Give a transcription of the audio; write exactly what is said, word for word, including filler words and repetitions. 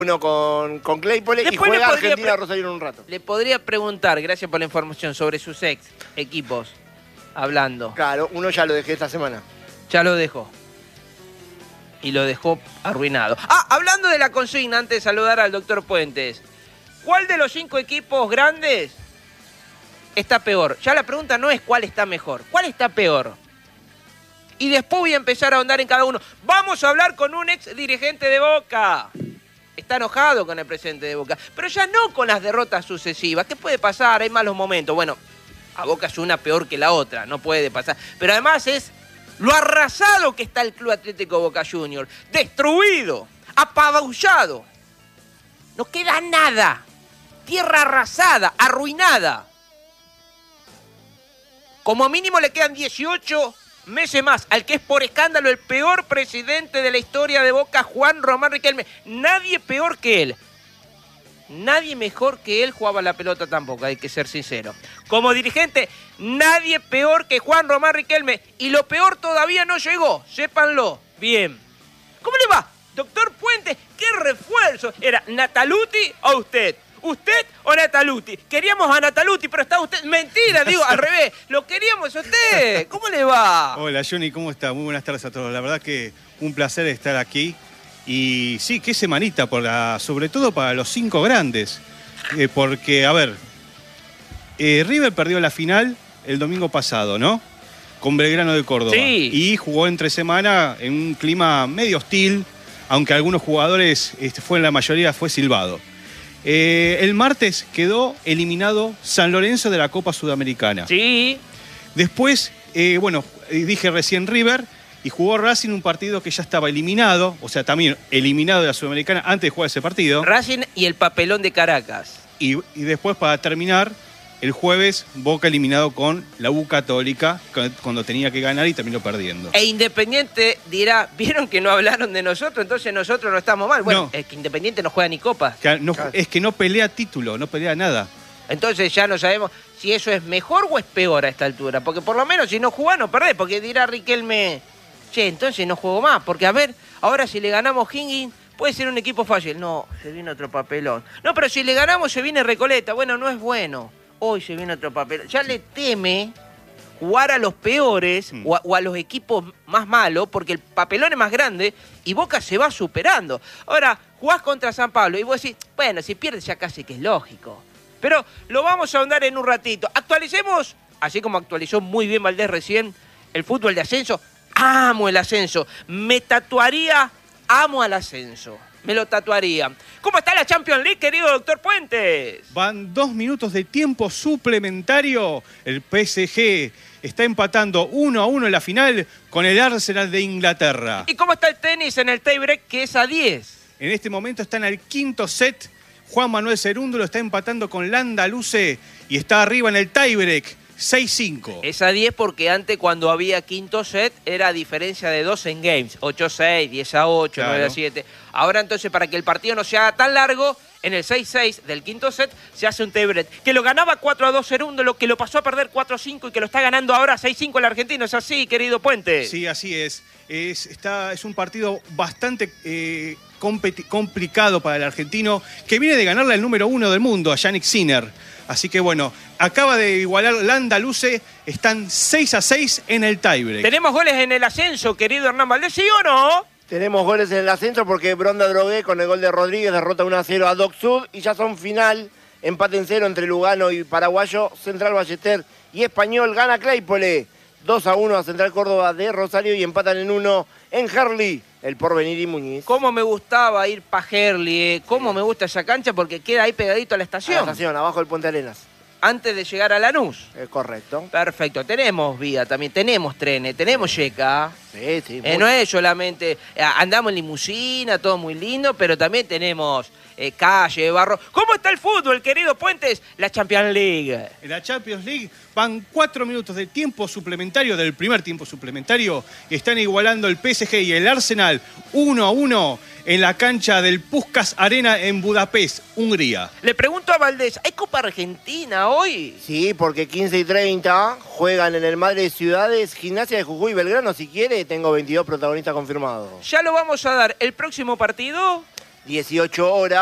uno con, con Claypole y juega Argentina Rosario en un rato. Le podría preguntar, gracias por la información, sobre sus ex equipos, hablando. Claro, uno ya lo dejé esta semana. Ya lo dejó. Y lo dejó arruinado. Ah, hablando de la consigna, antes de saludar al doctor Puentes. ¿Cuál de los cinco equipos grandes está peor? Ya la pregunta no es cuál está mejor, ¿cuál está peor? Y después voy a empezar a ahondar en cada uno. Vamos a hablar con un ex dirigente de Boca. Está enojado con el presidente de Boca, pero ya no con las derrotas sucesivas. ¿Qué puede pasar? Hay malos momentos. Bueno, a Boca es una peor que la otra, no puede pasar. Pero además es lo arrasado que está el Club Atlético Boca Juniors. Destruido, apabullado. No queda nada. Tierra arrasada, arruinada. Como mínimo le quedan dieciocho meses más al que es por escándalo el peor presidente de la historia de Boca, Juan Román Riquelme. Nadie peor que él. Nadie mejor que él jugaba la pelota tampoco, hay que ser sincero. Como dirigente, nadie peor que Juan Román Riquelme. Y lo peor todavía no llegó, sépanlo bien. ¿Cómo le va, doctor Puentes? ¿Qué refuerzo? ¿Era Nataluti o usted? ¿Usted o Nataluti? Queríamos a Nataluti, pero está usted... Mentira, digo, al revés. Lo queríamos a usted. ¿Cómo le va? Hola, Johnny, ¿cómo está? Muy buenas tardes a todos. La verdad que un placer estar aquí. Y sí, qué semanita, por la, sobre todo para los cinco grandes. Eh, porque, a ver, eh, River perdió la final el domingo pasado, ¿no? Con Belgrano de Córdoba. Sí. Y jugó entre semana en un clima medio hostil, aunque algunos jugadores, este, fue en la mayoría, fue silbado. Eh, el martes quedó eliminado San Lorenzo de la Copa Sudamericana. Sí. Después, eh, bueno, dije recién River, y jugó Racing un partido que ya estaba eliminado, o sea, también eliminado de la Sudamericana antes de jugar ese partido. Racing y el papelón de Caracas. Y, y después, para terminar, el jueves, Boca eliminado con la U Católica, cuando tenía que ganar y terminó perdiendo. E Independiente dirá, ¿vieron que no hablaron de nosotros? Entonces nosotros no estamos mal. Bueno, No. es que Independiente no juega ni copa. Que no, Claro. Es que no pelea título, no pelea nada. Entonces ya no sabemos si eso es mejor o es peor a esta altura. Porque por lo menos si no jugás no perdés. Porque dirá Riquelme, che, entonces no juego más. Porque a ver, ahora si le ganamos Higgins, puede ser un equipo fácil. No, se viene otro papelón. No, pero si le ganamos se viene Recoleta. Bueno, no es bueno. Hoy se viene otro papelón. Ya le teme jugar a los peores Mm. o, a, o a los equipos más malos, porque el papelón es más grande y Boca se va superando. Ahora, jugás contra San Pablo y vos decís, bueno, si pierdes ya casi que es lógico. Pero lo vamos a ahondar en un ratito. Actualicemos, así como actualizó muy bien Valdés recién, el fútbol de ascenso. Amo el ascenso. Me tatuaría, amo al ascenso. Me lo tatuaría. ¿Cómo está la Champions League, querido doctor Puentes? Van dos minutos de tiempo suplementario. El P S G está empatando uno a uno en la final con el Arsenal de Inglaterra. ¿Y cómo está el tenis en el tiebreak, que es a diez? En este momento están al quinto set. Juan Manuel Cerúndulo está empatando con Landa Luce y está arriba en el tiebreak, seis cinco. Es a diez porque antes, cuando había quinto set, era diferencia de dos en games. ocho a seis, diez a ocho, Claro. nueve a siete. Ahora entonces, para que el partido no se haga tan largo, en el seis seis del quinto set se hace un tiebreak. Que lo ganaba cuatro a dos Cerúndulo, que lo pasó a perder cuatro a cinco y que lo está ganando ahora seis cinco el argentino. ¿Es así, querido Puente? Sí, así es. Es, está, es un partido bastante eh, competi- complicado para el argentino, que viene de ganarle al número uno del mundo, a Yannick Sinner. Así que bueno, acaba de igualar Landa Luce, están seis a seis en el tiebreak. ¿Tenemos goles en el ascenso, querido Hernán Valdés, sí o no? Tenemos goles en el ascenso porque Bronda Drogué con el gol de Rodríguez derrota uno a cero a Doc Sud y ya son final, empate en cero entre Lugano y Paraguayo, Central Ballester y Español. Gana Claypole dos a uno a Central Córdoba de Rosario y empatan en uno en Herli, el Porvenir y Muñiz. Cómo me gustaba ir pa' Herli, eh. Cómo me gusta esa cancha porque queda ahí pegadito a la A la estación. estación, abajo del Puente Arenas. Antes de llegar a Lanús. Es correcto. Perfecto, tenemos vía también, tenemos trenes, tenemos yeca. Sí, sí. Eh, muy- no es solamente, eh, andamos en limusina, todo muy lindo, pero también tenemos eh, calle, barro. ¿Cómo está el fútbol, querido Puentes? La Champions League. En la Champions League van cuatro minutos de tiempo suplementario, del primer tiempo suplementario. Están igualando el P S G y el Arsenal uno a uno en la cancha del Puskás Arena en Budapest, Hungría. Le pregunto a Valdés, ¿hay Copa Argentina hoy? Sí, porque quince y treinta juegan en el Madre de Ciudades, Gimnasia de Jujuy y Belgrano. Si quiere, tengo veintidós protagonistas confirmados. Ya lo vamos a dar. ¿El próximo partido? dieciocho horas.